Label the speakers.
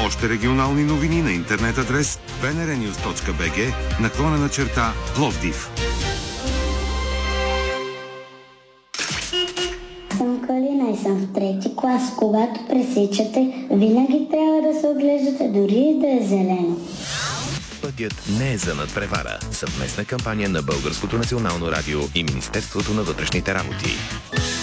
Speaker 1: още регионални новини на интернет адрес bnrnews.bg/Пловдив.
Speaker 2: Съм Калина и съм в трети клас. Когато пресичате, винаги трябва да се оглеждате, дори и да е зелено.
Speaker 3: Пътят не е за надпревара. Съвместна кампания на Българското национално радио и Министерството на вътрешните работи.